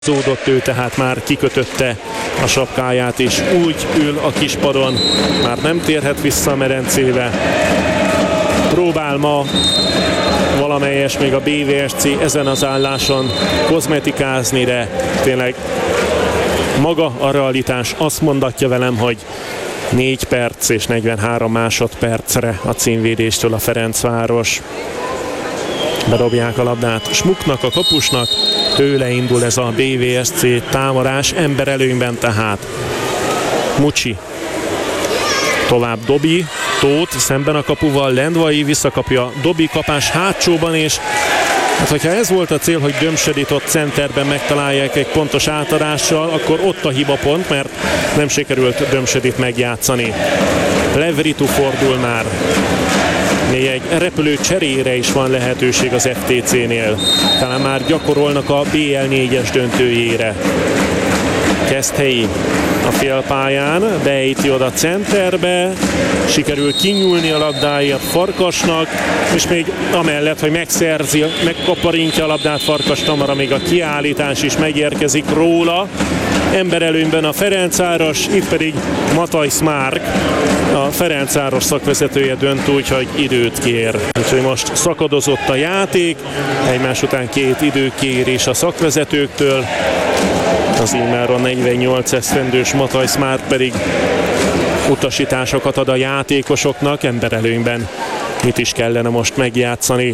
Zódott ő, tehát már kikötötte a sapkáját, és úgy ül a kispadon, már nem térhet vissza a medencébe. Próbál ma valamelyes még a BVSC ezen az álláson kozmetikázni, de tényleg maga a realitás azt mondatja velem, hogy 4 perc és 43 másodpercre a címvédéstől a Ferencváros. Bedobják a labdát Smuknak, a kapusnak, tőle indul ez a BVSC támadás, emberelőnyben tehát Mucsi. Tovább Dobi, Tóth szemben a kapuval, Lendvai visszakapja Dobi, kapás hátsóban, és hát hogyha ez volt a cél, hogy Dömsödit ott centerben megtalálják egy pontos átadással, akkor ott a hibapont, mert nem sikerült Dömsödit megjátszani. Plevritu fordul már. Még egy repülő cserére is van lehetőség az FTC-nél. Talán már gyakorolnak a BL 4-es döntőjére. Keszthelyi a félpályán, beejti oda centerbe, sikerül kinyúlni a labdáért Farkasnak, és még amellett, hogy megszerzi, megkaparintja a labdát Farkas Tamara, még a kiállítás is megérkezik róla. Emberelőnyben a Ferencváros, itt pedig Matthijs Márk, a Ferencváros szakvezetője dönt úgy, hogy időt kér. Úgyhogy most szakadozott a játék, egymás után 2 időkérés a szakvezetőktől. Az immáron 48 esztendős Matthijs Márk pedig utasításokat ad a játékosoknak, emberelőnyben mit is kellene most megjátszani.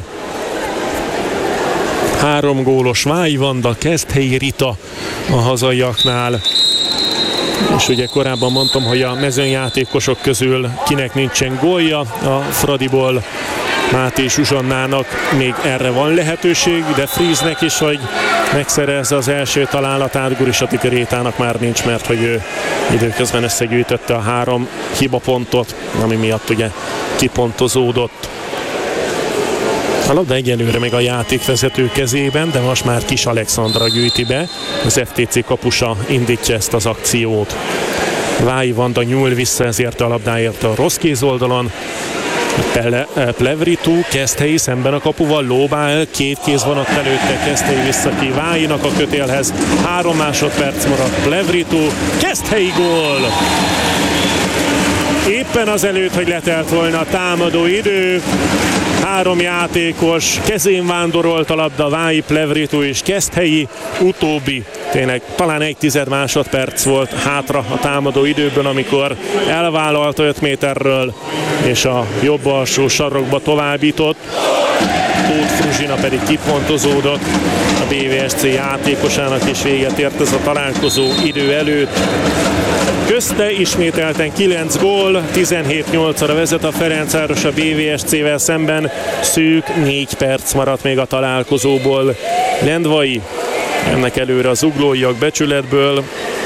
3 gólos Vájvanda, Keszthelyi Rita a hazaiaknál. És ugye korábban mondtam, hogy a mezőnyjátékosok közül kinek nincsen gólja, a Fradiból Máté Zsuzsannának még erre van lehetőség, de Friesnek is, hogy megszerezze az első találatát, Gurisati Rétának már nincs, mert hogy ő időközben összegyűjtötte a 3 hibapontot, ami miatt ugye kipontozódott. A labda egyelőre még a játékvezető kezében, de most már Kis Alexandra gyűjti be. Az FTC kapusa indítja ezt az akciót. Vájvanda nyúl vissza ezért a labdáért a rossz kézoldalon. Plevritu, Keszthelyi szemben a kapuval, lóbál, 2 kéz van ott előtte, Keszthelyi vissza ki Vájinak a kötélhez. 3 másodperc maradt, Plevritu, Keszthelyi gól! Éppen azelőtt, hogy letelt volna a támadó idő, 3 játékos kezén vándorolt a labda, Váji, Plevritu és Keszthelyi, utóbbi tényleg talán 1/10 másodperc volt hátra a támadó időből, amikor elvállalta 5 méterről, és a jobb alsó sarokba továbbított. Tóth Fruzsina pedig kipontozódott, a BVSC játékosának is véget ért ez a találkozó idő előtt. Közte ismételten 9 gól, 17-8-ra vezet a Ferencváros a BVSC-vel szemben, szűk 4 perc maradt még a találkozóból. Lendvai ennek előre az zuglóiak becsületből.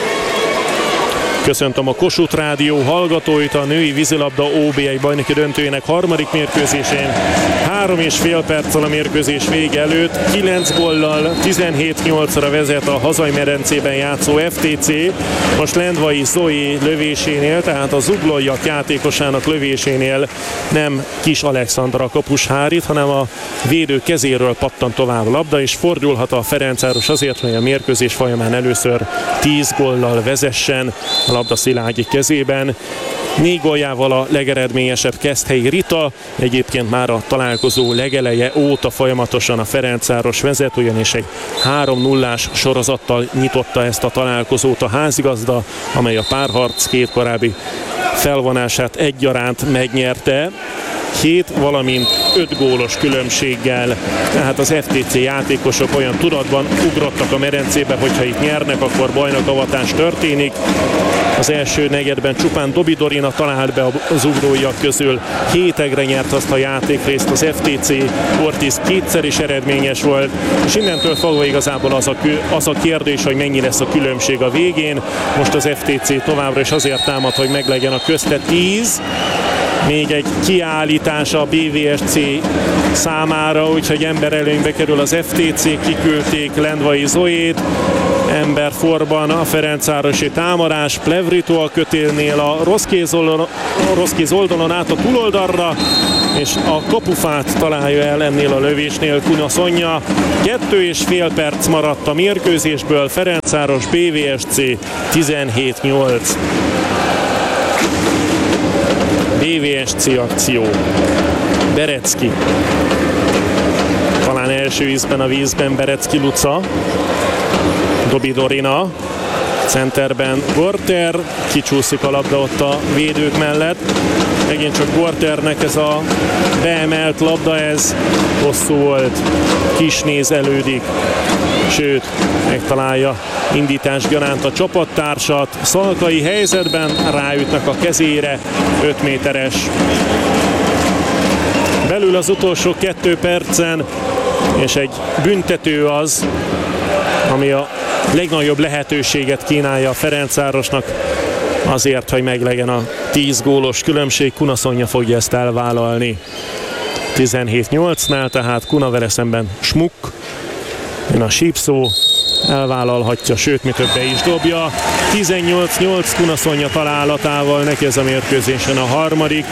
Köszöntöm a Kossuth Rádió hallgatóit a női vízilabda OB1 bajnoki döntőjének 3. mérkőzésén. 3,5 perccel a mérkőzés vége előtt, 9 góllal 17-8-ra vezet a hazai medencében játszó FTC. Most Lendvai Zoe lövésénél, tehát a zuglóiak játékosának lövésénél nem Kis Alexandra kapus hárít, hanem a védő kezéről pattan tovább a labda, és fordulhat a Ferencváros azért, hogy a mérkőzés folyamán először 10 góllal vezessen. A labda Szilágyi kezében. 4 góljával a legeredményesebb Keszthelyi Rita, egyébként már a találkozó legeleje óta folyamatosan a Ferencváros vezet, ugyanis egy 3-0-ás sorozattal nyitotta ezt a találkozót a házigazda, amely a párharc 2 korábbi felvonását egyaránt megnyerte. 7, valamint 5 gólos különbséggel. Tehát az FTC játékosok olyan tudatban ugrottak a medencébe, hogyha itt nyernek, akkor bajnokavatás történik. Az első negyedben csupán Dobi Dorina talált be az ugróiak közül. 7 egre nyert azt a játékrészt az FTC, Ortiz 2-szer is eredményes volt, és innentől fogva igazából az a kérdés, hogy mennyi lesz a különbség a végén. Most az FTC továbbra is azért támad, hogy meglegyen a közte 10. Még egy kiállítás a BVSC számára, úgyhogy emberelőnybe kerül az FTC, kiküldték Lendvai Zoét, emberforban a Ferencvárosi támadás, Plevritu a kötélnél, a rossz kéz oldalon át a túloldalra, és a kapufát találja el ennél a lövésnél Kuna Szonya. 2,5 perc maradt a mérkőzésből, Ferencváros BVSC 17-8. BVSC akció. Berecki. Talán első ízben a vízben Berecki Luca. Dobi Dorina. Centerben Gorter, kicsúszik a labda ott a védők mellett. Megint csak Gorternek ez a beemelt labda, ez hosszú volt, Kisnézelődik, sőt, megtalálja indítás gyanánt a csapattársat. Szalkai helyzetben ráütnek a kezére, 5 méteres. Belül az utolsó 2 percen, és egy büntető az, ami a legnagyobb lehetőséget kínálja a Ferencvárosnak azért, hogy meglegyen a 10 gólos különbség. Kuna Szonya fogja ezt elvállalni. 17-8-nál, tehát Kuna vele szemben Smuk. Jön a sípszó, elvállalhatja, sőt, mi többe is dobja. 18-8 Kuna Szonya találatával, neki ez a mérkőzésen a harmadik.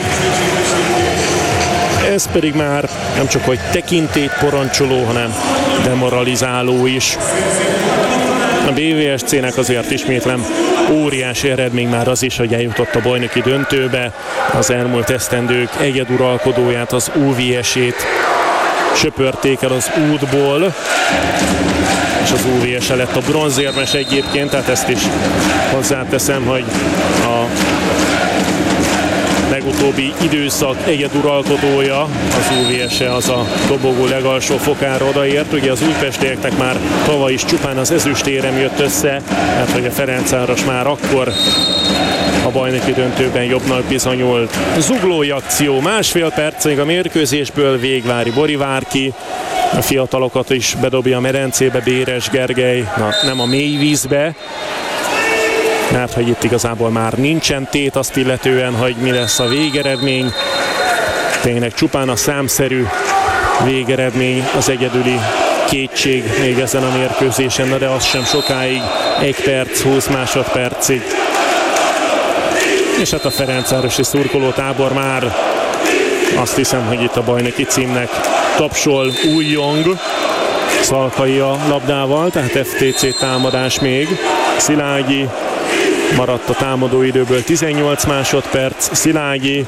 Ez pedig már nem csak hogy tekintélyt parancsoló, hanem demoralizáló is. A BVSC-nek azért ismétlem óriási eredmény már az is, hogy eljutott a bajnoki döntőbe. Az elmúlt esztendők egyeduralkodóját, az UVS-ét söpörték el az útból, és az UVS lett a bronzérmes egyébként, tehát ezt is hozzáteszem, hogy a legutóbbi időszak egyeduralkodója, az UVS-e, az a dobogó legalsó fokára odaért. Ugye az újpestieknek már tavaly is csupán az ezüstérem jött össze, mert hogy a Ferencváros már akkor a bajnoki döntőben jobbnak bizonyult. Zuglói akció, 1,5 percig a mérkőzésből Végvári Borivárki. A fiatalokat is bedobja a medencébe Béres Gergely, nem a mély vízbe, mert hogy itt igazából már nincsen tét azt illetően, hogy mi lesz a végeredmény. Tényleg csupán a számszerű végeredmény az egyedüli kétség még ezen a mérkőzésen, de az sem sokáig, 1 perc, 20 másodpercig. És hát a ferencvárosi szurkolótábor már azt hiszem, hogy itt a bajnoki címnek tapsol, újjong. Szalkai a labdával, tehát FTC támadás még. Szilágyi maradt a támadó időből 18 másodperc. Szilágyi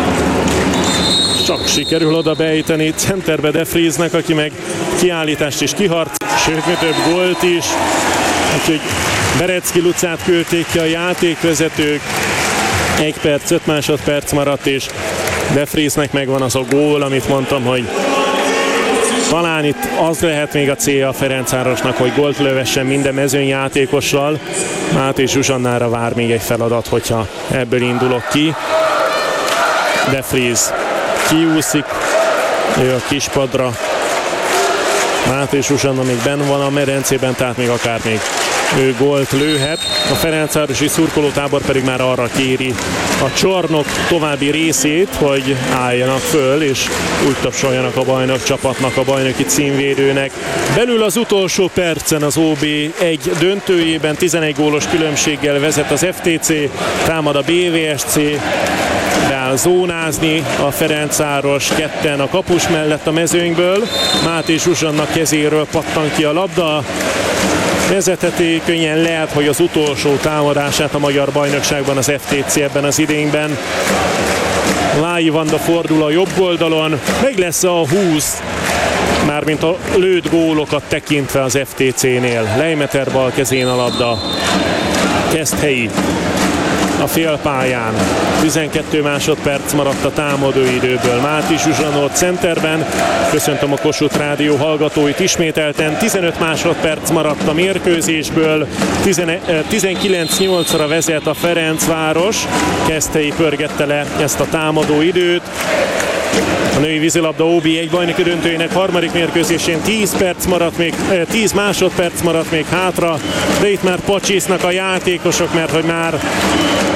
csak sikerül oda beejteni centerbe De Vriesnek, aki meg kiállítást is kiharc, sőt, mi több gólt is. Úgyhogy Berecki Lucát küldték ki a játékvezetők. 1 perc, 5 másodperc maradt, és De Vriesnek megvan az a gól, amit mondtam, hogy talán itt az lehet még a célja a Ferencvárosnak, hogy gólt lövessen minden mezőnyjátékossal. Máté Zsuzsannára vár még egy feladat, hogyha ebből indulok ki. De Vries kiúszik, ő a kispadra. Máté Zsuzsanna még benn van a medencében, tehát még akár még ő gólt lőhet. A ferencvárosi szurkolótábor pedig már arra kéri a csarnok további részét, hogy álljanak föl, és úgy tapsoljanak a bajnok csapatnak, a bajnoki címvédőnek. Belül az utolsó percen az OB egy döntőjében 11 gólos különbséggel vezet az FTC, támad a BVSC, beáll zónázni a Ferencváros, ketten a kapus mellett a mezőnyből. Máté Zsuzsanna kezéről pattan ki a labda. Vezetheti, könnyen lehet, hogy az utolsó támadását a magyar bajnokságban az FTC ebben az idényben. Lái Vanda fordul a jobb oldalon, meg lesz a 20, mármint a lőtt gólokat tekintve az FTC-nél. Leimeter bal kezén a labda. Keszthelyi a félpályán. 12 másodperc maradt a támadóidőből. Máté Zsuzsanna centerben. Köszöntöm a Kossuth Rádió hallgatóit ismételten. 15 másodperc maradt a mérkőzésből. 19-8-ra vezet a Ferencváros. Keszthelyi pörgette le ezt a támadóidőt. A női vízilabda OB egy bajnoki döntőjének harmadik mérkőzésén 10 másodperc maradt még hátra, de itt már pacsisznak a játékosok, mert hogy már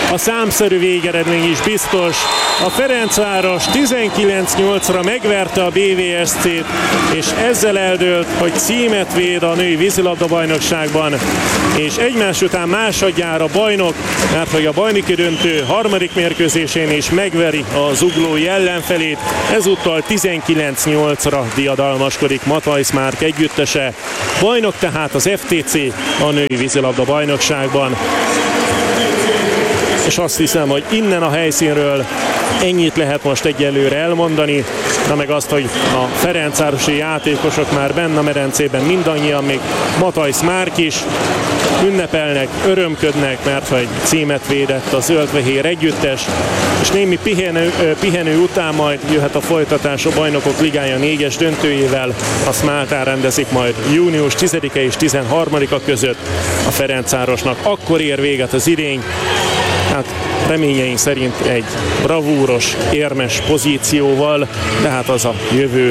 a számszerű végeredmény is biztos. A Ferencváros 19-8-ra megverte a BVSC-t, és ezzel eldőlt, hogy címet véd a női vízilabda-bajnokságban, és egymás után másodjára bajnok, mert hogy a bajnoki döntő harmadik mérkőzésén is megveri a zuglói ellenfelét, ezúttal 19-8-ra diadalmaskodik Matthijs Márk együttese. Bajnok tehát az FTC a női vízilabda-bajnokságban. És azt hiszem, hogy innen a helyszínről ennyit lehet most egyelőre elmondani, de meg azt, hogy a ferencvárosi játékosok már benne a medencében mindannyian, még Matthijs Márk is ünnepelnek, örömködnek, mert hogy címet védett a zöld-fehér együttes, és némi pihenő után majd jöhet a folytatás a Bajnokok Ligája 4-es döntőjével, azt Máltán rendezik majd június 10-e és 13-a között a Ferencvárosnak. Akkor ér véget az idény, hát reményeink szerint egy bravúros, érmes pozícióval, de hát az a jövő.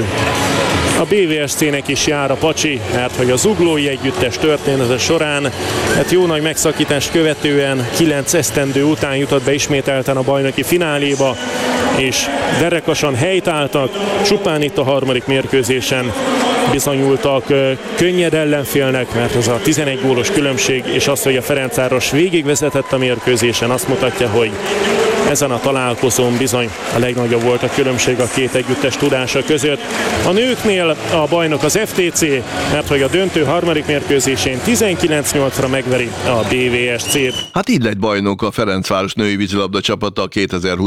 A BVSC-nek is jár a pacsi, mert hogy a zuglói együttes története során, hát jó nagy megszakítást követően 9 esztendő után jutott be ismételten a bajnoki fináléba, és derekasan helytáltak, csupán itt a harmadik mérkőzésen bizonyultak könnyed ellenfélnek, mert ez a 11 gólos különbség, és az, hogy a Ferencváros végigvezetett a mérkőzésen, azt mutatja, hogy ezen a találkozón bizony a legnagyobb volt a különbség a két együttes tudása között. A nőknél a bajnok az FTC, mert hogy a döntő harmadik mérkőzésén 19-8-ra megveri a BVSC-t. Hát így lett bajnok a Ferencváros női vízilabda csapata a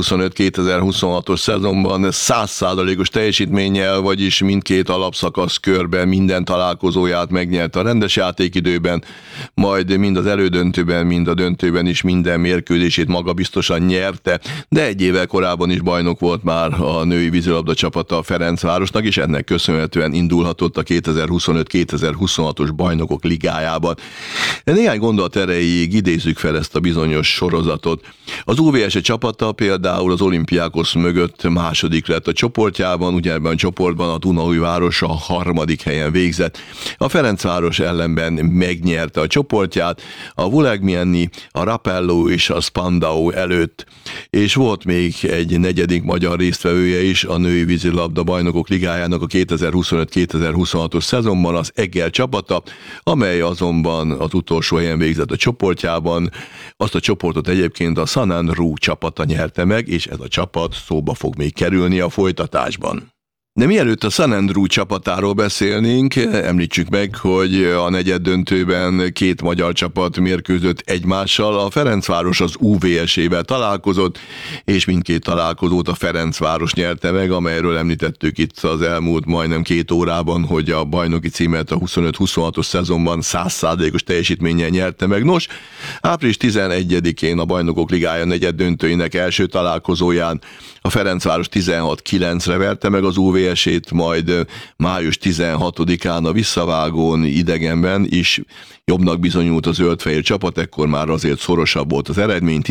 2025-2026-os szezonban 100%-os teljesítménnyel, vagyis mindkét alapszakasz körben minden találkozóját megnyerte a rendes játékidőben, majd mind az elődöntőben, mind a döntőben is minden mérkőzését magabiztosan nyerte, de egy évvel korábban is bajnok volt már a női vízilabda csapata a Ferencvárosnak, és ennek köszönhetően indulhatott a 2025-2026-os Bajnokok Ligájában. Néhány gondolat erejéig idézzük fel ezt a bizonyos sorozatot. Az UVS csapata például az Olimpiákosz mögött második lett a csoportjában, ugye ebben a csoportban a Dunaújváros a harmadik helyen végzett. A Ferencváros ellenben megnyerte a csoportját, a Vulegmienni, a Rapello és a Spandau előtt. És volt még egy negyedik magyar résztvevője is a női vízilabda Bajnokok Ligájának a 2025-2026-os szezonban, az Eger csapata, amely azonban az utolsó helyen végzett a csoportjában. Azt a csoportot egyébként a San Andrew csapata nyerte meg, és ez a csapat szóba fog még kerülni a folytatásban. De mielőtt a San Andrew csapatáról beszélnénk, említsük meg, hogy a negyeddöntőben két magyar csapat mérkőzött egymással, a Ferencváros az UVS-ével találkozott, és mindkét találkozót a Ferencváros nyerte meg, amelyről említettük itt az elmúlt majdnem 2 órában, hogy a bajnoki címet a 25-26-os szezonban 100%-os teljesítménnyel nyerte meg. Nos, április 11-én a Bajnokok Ligája negyeddöntőinek első találkozóján a Ferencváros 16-9-re verte meg az UVS-ét, majd május 16-án a visszavágón idegenben is jobbnak bizonyult a zöld-fehér csapat, ekkor már azért szorosabb volt az eredmény,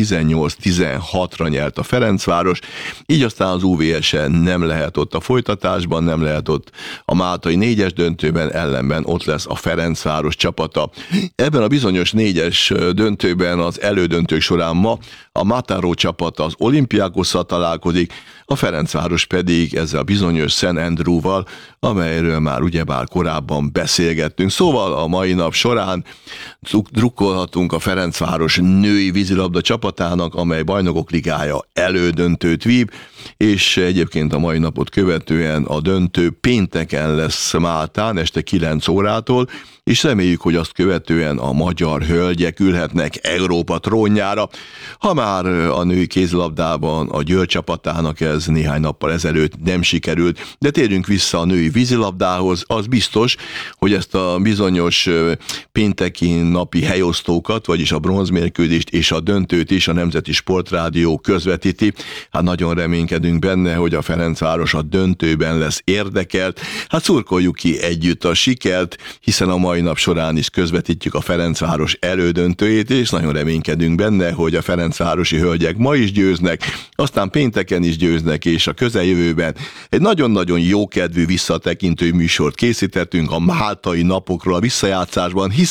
18-16-ra nyert a Ferencváros, így aztán az UVS-en nem lehet ott a folytatásban, nem lehet ott a máltai 4-es döntőben, ellenben ott lesz a Ferencváros csapata. Ebben a bizonyos 4-es döntőben az elődöntők során ma a Mataró csapata az Olimpiákosszal találkozik, a Ferencváros pedig ezzel a bizonyos San Andrew-val, amelyről már ugyebár korábban beszélgettünk. Szóval a mai nap során drukkolhatunk a Ferencváros női vízilabda csapatának, amely Bajnokok Ligája elődöntőt vív, és egyébként a mai napot követően a döntő pénteken lesz Máltán, este 9 órától, és reméljük, hogy azt követően a magyar hölgyek ülhetnek Európa trónjára. Ha már a női kézilabdában a Győr csapatának ez néhány nappal ezelőtt nem sikerült, de térjünk vissza a női vízilabdához, az biztos, hogy ezt a bizonyos pénteki napi helyosztókat, vagyis a bronzmérkőzést és a döntőt is a Nemzeti Sportrádió közvetíti. Hát nagyon reménykedünk benne, hogy a Ferencváros a döntőben lesz érdekelt. Hát szurkoljuk ki együtt a sikert, hiszen a mai nap során is közvetítjük a Ferencváros elődöntőjét, és nagyon reménykedünk benne, hogy a ferencvárosi hölgyek ma is győznek, aztán pénteken is győznek, és a közeljövőben egy nagyon-nagyon jókedvű visszatekintő műsort készítettünk a máltai napokról a visszajátszásban, hiszen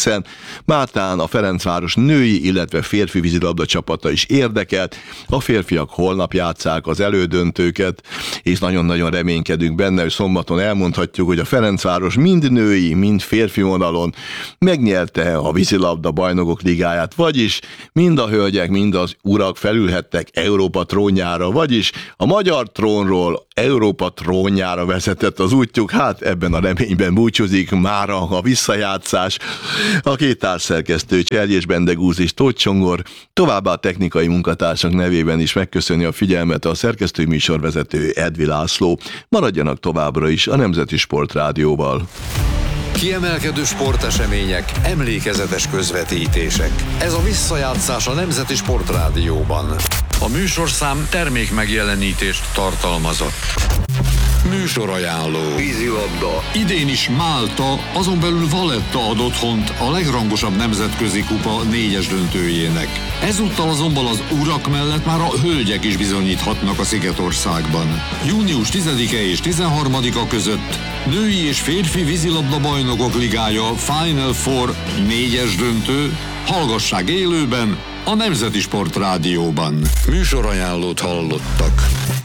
hiszen Mátán a Ferencváros női, illetve férfi vízilabda csapata is érdekelt. A férfiak holnap játsszák az elődöntőket, és nagyon-nagyon reménykedünk benne, hogy szombaton elmondhatjuk, hogy a Ferencváros mind női, mind férfi vonalon megnyerte a vízilabda bajnokok ligáját, vagyis mind a hölgyek, mind az urak felülhettek Európa trónjára, vagyis a magyar trónról Európa trónjára vezetett az útjuk. Hát ebben a reményben búcsúzik mára a visszajátszás. A két társszerkesztő, Cserjés Bendegúz és Tóth Csongor, továbbá a technikai munkatársak nevében is megköszöni a figyelmet a szerkesztő műsorvezető Edvi László. Maradjanak továbbra is a Nemzeti Sportrádióval. Kiemelkedő sportesemények, emlékezetes közvetítések. Ez a visszajátszás a Nemzeti Sportrádióban. A műsorszám termékmegjelenítést tartalmazott. Műsorajánló. Vízilabda. Idén is Málta, azon belül Valletta ad otthont a legrangosabb nemzetközi kupa 4-es döntőjének. Ezúttal azonban az urak mellett már a hölgyek is bizonyíthatnak a Szigetországban. Június 10-e és 13-a között női és férfi vízilabda bajnokok ligája Final Four 4-es döntő. Hallgassák élőben a Nemzeti Sportrádióban. Műsorajánlót hallottak.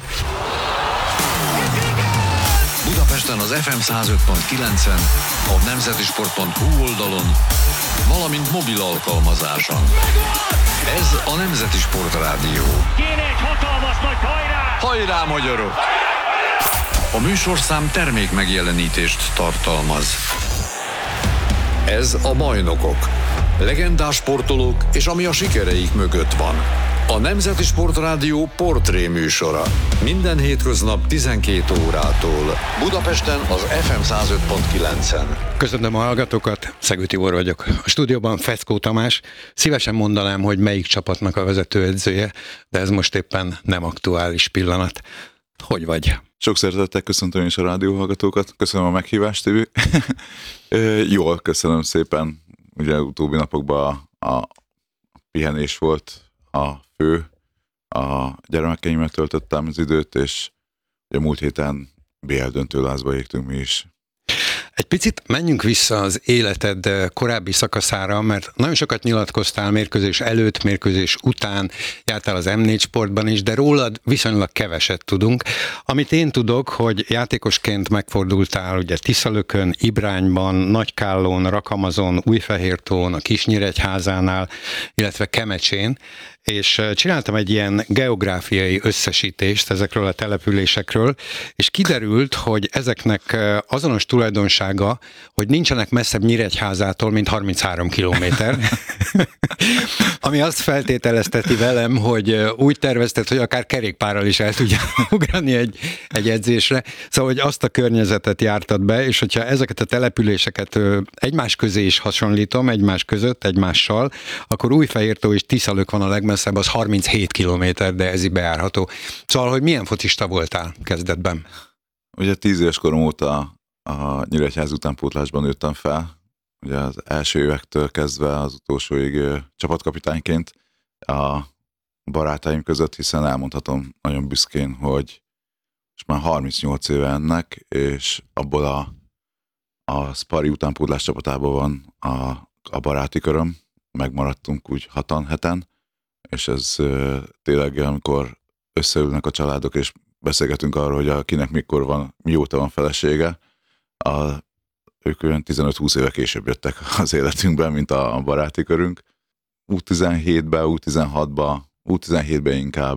Budapesten az FM 105.9-en, a nemzetisport.hu oldalon, valamint mobil alkalmazáson. Ez a Nemzeti Sportrádió. Kéne egy hatalmas nagy hajrá! Hajrá, magyarok! A műsorszám termékmegjelenítést tartalmaz. Ez a Bajnokok. Legendás sportolók és ami a sikereik mögött van. A Nemzeti Sportrádió portré műsora. Minden hétköznap 12 órától. Budapesten az FM 105.9-en. Köszönöm a hallgatókat, Szegő Tibor vagyok. A stúdióban Feckó Tamás. Szívesen mondanám, hogy melyik csapatnak a vezetőedzője, de ez most éppen nem aktuális pillanat. Hogy vagy? Sok szeretettel köszöntöm is a rádióhallgatókat. Köszönöm a meghívást, Tibi. Jól, köszönöm szépen. Ugye utóbbi napokban a pihenés volt a fő. A gyermekeimmel töltöttem az időt, és ugye múlt héten BL döntőlázba égtünk mi is. Egy picit menjünk vissza az életed korábbi szakaszára, mert nagyon sokat nyilatkoztál mérkőzés előtt, mérkőzés után, jártál az M4 Sportban is, de rólad viszonylag keveset tudunk. Amit én tudok, hogy játékosként megfordultál ugye Tiszalökön, Ibrányban, Nagykállón, Rakamazon, Újfehértón, a Kisnyíregyházánál, illetve Kemecsén, és csináltam egy ilyen geográfiai összesítést ezekről a településekről, és kiderült, hogy ezeknek azonos tulajdonsága, hogy nincsenek messzebb Nyíregyházától, mint 33 kilométer. Ami azt feltételezteti velem, hogy úgy tervezted, hogy akár kerékpárral is el tudjál ugrani egy edzésre. Szóval, hogy azt a környezetet jártad be, és hogyha ezeket a településeket egymás közé is hasonlítom, egymás között, egymással, akkor Újfehértó és Tiszalök van a legmesszebb, az 37 kilométer, de ez így bejárható. Szóval, hogy milyen focista voltál kezdetben? Ugye 10 éves korom óta a Nyíregyház utánpótlásban nőttem fel. Ugye az első évektől kezdve az utolsóig csapatkapitányként a barátaim között, hiszen elmondhatom nagyon büszkén, hogy most már 38 éve ennek, és abból a Spari utánpótlás csapatában van a baráti köröm, megmaradtunk úgy 6-7, és ez tényleg, amikor összeülnek a családok, és beszélgetünk arról, hogy kinek mikor van, mióta van felesége, ők olyan 15-20 éve később jöttek az életünkben, mint a baráti körünk. U17-ben, U17-ben inkább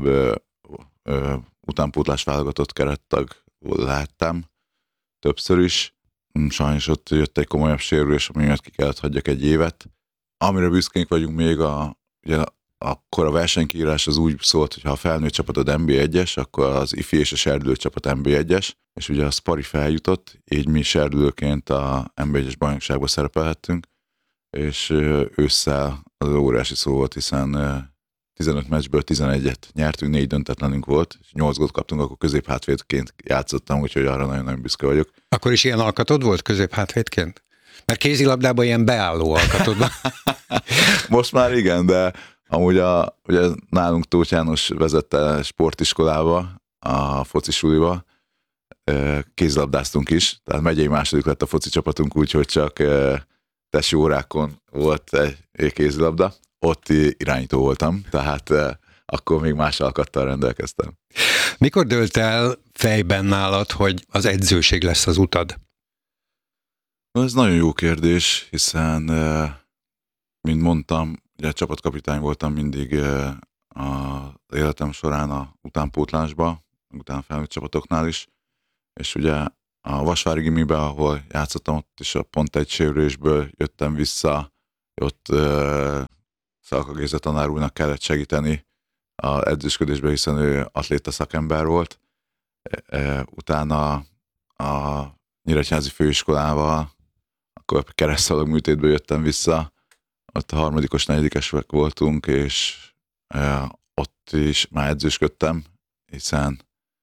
utánpótlás válogatott kerettag láttam többször is. Sajnos ott jött egy komolyabb sérülés, ami miatt ki kellett hagyjak egy évet. Amire büszkénk vagyunk még, ugye akkor a versenykiírás az úgy szólt, hogy ha a felnőtt csapatod NB1-es, akkor az ifi és a serdülő csapat NB1-es, és ugye a Spari feljutott, így mi serdülőként a NB1-es bajnokságban szerepelhettünk, és ősszel az óriási szó volt, hiszen 15 meccsből 11-et nyertünk, 4 döntetlenünk volt, és 8 gólt kaptunk, akkor középhátvédként játszottam, úgyhogy arra nagyon-nagyon büszke vagyok. Akkor is ilyen alkatod volt középhátvédként? Mert kézilabdában ilyen beálló alkatod van. Most már igen, de amúgy ugye nálunk Tóth János vezette sportiskolába, a foci suliba, kézilabdáztunk is, tehát megyei második lett a foci csapatunk, úgyhogy csak testi órákon volt egy kézilabda, ott irányító voltam, tehát akkor még más alkattal rendelkeztem. Mikor dőlt el fejben nálad, hogy az edzőség lesz az utad? Ez nagyon jó kérdés, hiszen, mint mondtam, ugye csapatkapitány voltam mindig az életem során a utánpótlásba, utánfelnőtt csapatoknál is, és ugye a Vasvári gimiben, ahol játszottam, ott is pont egy sérülésből jöttem vissza, ott Szalka Géza tanár úrnak kellett segíteni az edzősködésben, hiszen ő atléta szakember volt. Utána a Nyíregyházi főiskolával, akkor keresztszalag műtétből jöttem vissza, ott a harmadikos, negyedikesek voltunk, és ott is már edzősködtem, hiszen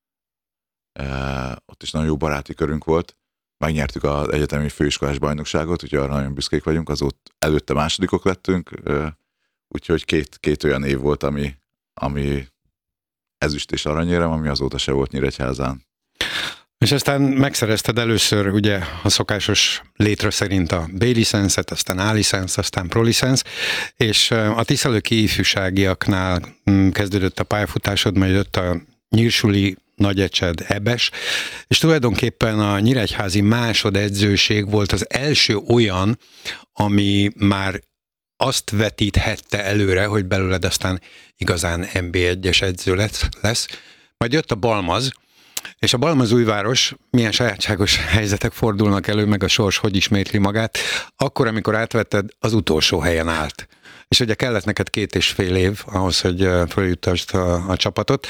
ott is nagyon jó baráti körünk volt. Megnyertük az egyetemi főiskolás bajnokságot, úgyhogy arra nagyon büszkék vagyunk, azóta előtte másodikok lettünk, úgyhogy két olyan év volt, ami ezüst és aranyérem, ami azóta se volt Nyíregyházán. És aztán megszerezted először ugye a szokásos létre szerint a B-licenszet, aztán A-licensz, aztán Pro-licensz, és a Tiszalöki ifjúságiaknál kezdődött a pályafutásod, majd jött a Nyírsuli, Nagyecsed, Ebes, és tulajdonképpen a nyíregyházi másodedzőség volt az első olyan, ami már azt vetíthette előre, hogy belőled aztán igazán NB1-es edző lesz. Majd jött a Balmaz, és a Balmazújváros, milyen sajátságos helyzetek fordulnak elő, meg a sors hogy ismétli magát, akkor, amikor átvetted, az utolsó helyen állt. És ugye kellett neked 2,5 év ahhoz, hogy feljutasd a csapatot.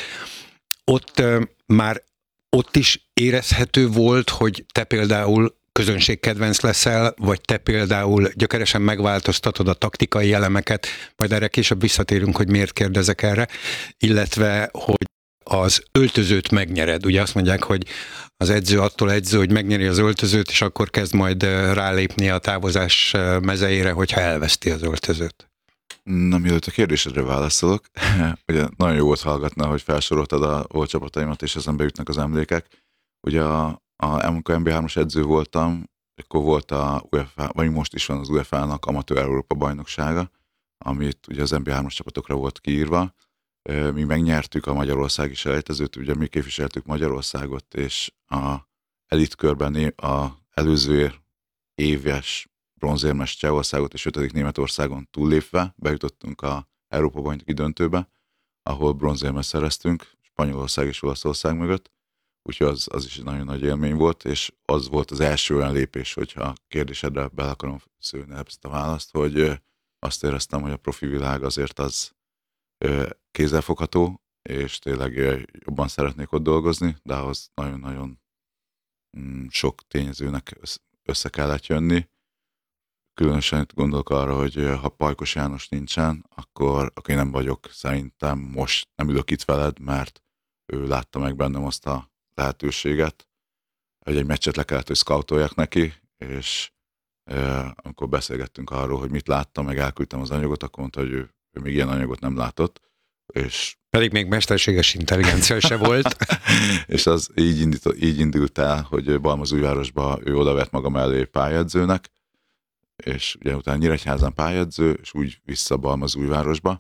Ott már ott is érezhető volt, hogy te például közönségkedvenc leszel, vagy te például gyökeresen megváltoztatod a taktikai elemeket, majd erre később visszatérünk, hogy miért kérdezek erre, illetve, hogy az öltözőt megnyered. Ugye azt mondják, hogy az edző attól edző, hogy megnyeri az öltözőt, és akkor kezd majd rálépni a távozás mezejére, hogyha elveszti az öltözőt. Na, mielőtt a kérdésedre válaszolok, ugye nagyon jó volt hallgatni, hogy felsoroltad a volt csapataimat, és ezen beütnek az emlékek. Ugye amikor MB3-as edző voltam, akkor volt a UEFA, vagy most is van az UEFA-nak Amatőr Európa bajnoksága, amit ugye az MB3-as csapatokra volt kiírva. Mi megnyertük a magyarországi selejtezőt, ugye mi képviseltük Magyarországot, és a elitkörben a előző éves bronzérmes Csehországot és 5. Németországon túllépve bejutottunk a Európa bajnoki döntőbe, ahol bronzérmet szereztünk, Spanyolország és Olaszország mögött, úgyhogy az is egy nagyon nagy élmény volt, és az volt az első olyan lépés, hogyha a kérdésedre bele akarom szőni ezt a választ, hogy azt éreztem, hogy a profi világ azért az kézzelfogható, és tényleg jobban szeretnék ott dolgozni, de ahhoz nagyon-nagyon sok tényezőnek össze kellett jönni. Különösen gondolok arra, hogy ha Pajkos János nincsen, akkor én nem vagyok, szerintem most nem ülök itt veled, mert ő látta meg bennem azt a lehetőséget, hogy egy meccset le kellett, hogy scoutoljak neki, és amikor beszélgettünk arról, hogy mit láttam, meg elküldtem az anyagot, akkor mondta, hogy ő még ilyen anyagot nem látott. És pedig még mesterséges intelligencia se volt. És az így indult el, hogy Balmazújvárosba ő odavett maga mellé pályaedzőnek, és ugye utána Nyíregyházán pályaedző, és úgy vissza Balmazújvárosba.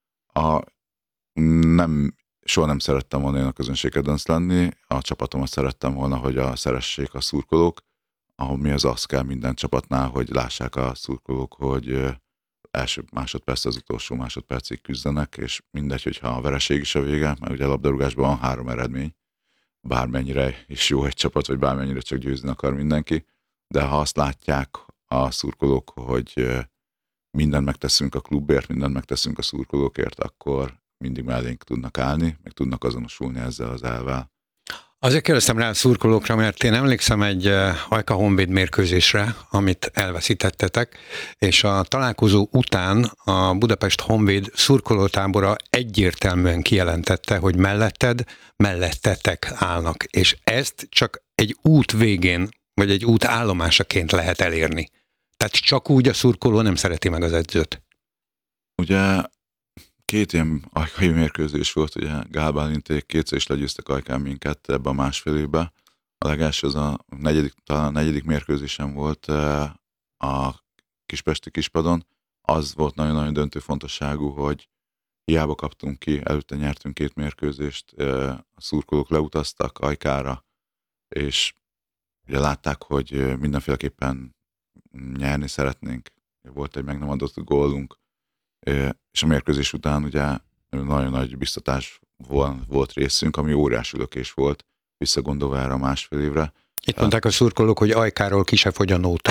Soha nem szerettem volna én a közönségkedvenc lenni, a csapatomat szerettem volna, hogy szeressék a szurkolók, ami az kell minden csapatnál, hogy lássák a szurkolók, hogy első másodperc az utolsó másodpercig küzdenek, és mindegy, hogyha a vereség is a vége, mert ugye a labdarúgásban van 3 eredmény, bármennyire is jó egy csapat, vagy bármennyire csak győzni akar mindenki, de ha azt látják a szurkolók, hogy mindent megteszünk a klubért, mindent megteszünk a szurkolókért, akkor mindig mellénk tudnak állni, meg tudnak azonosulni ezzel az elvvel. Azért kérdeztem rá a szurkolókra, mert én emlékszem egy Ajka Honvéd mérkőzésre, amit elveszítettetek, és a találkozó után a Budapest Honvéd szurkolótábora egyértelműen kijelentette, hogy mellettetek állnak, és ezt csak egy út végén, vagy egy út állomásaként lehet elérni. Tehát csak úgy a szurkoló nem szereti meg az edzőt. Ugye 2 ilyen ajkai mérkőzés volt, ugye Gál Bálinték kétszer is legyőztek Ajkán minket ebben a másfél évben. A legelső az talán a negyedik mérkőzésem volt a kispesti kispadon, az volt nagyon-nagyon döntő fontosságú, hogy hiába kaptunk ki, előtte nyertünk 2 mérkőzést, a szurkolók leutaztak Ajkára, és ugye látták, hogy mindenféleképpen nyerni szeretnénk. Volt egy meg nem adott gólunk, és a mérkőzés után ugye nagyon nagy biztatás volt részünk, ami óriási lökés volt, visszagondolva erre a másfél évre. Itt mondták a szurkolók, hogy Ajkáról ki se fogy a nóta.